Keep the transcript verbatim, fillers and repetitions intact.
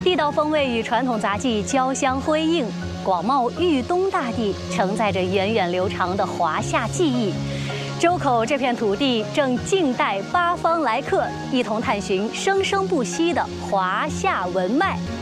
地道风味与传统杂技交相辉映，广袤豫东大地承载着源远流长的华夏记忆。周口这片土地正静待八方来客，一同探寻生生不息的华夏文脉。